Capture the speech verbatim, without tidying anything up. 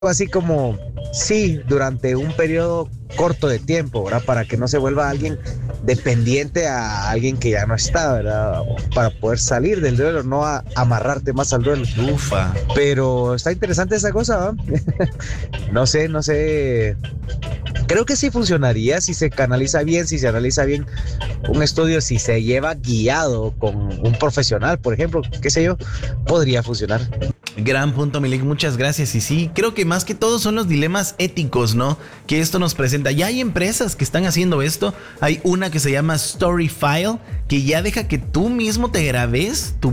así como, sí, durante un periodo corto de tiempo, ¿verdad? Para que no se vuelva alguien dependiente a alguien que ya no está, ¿verdad? Para poder salir del duelo, no a amarrarte más al duelo. Ufa. Pero está interesante esa cosa, ¿va? No sé, no sé. Creo que sí funcionaría si se canaliza bien, si se analiza bien un estudio, si se lleva guiado con un profesional, por ejemplo, qué sé yo, podría funcionar. Gran punto, Milik, muchas gracias. Y sí, creo que más que todo son los dilemas éticos, ¿no? Que esto nos presenta. Ya hay empresas que están haciendo esto. Hay una que se llama Storyfile, que ya deja que tú mismo te grabes tu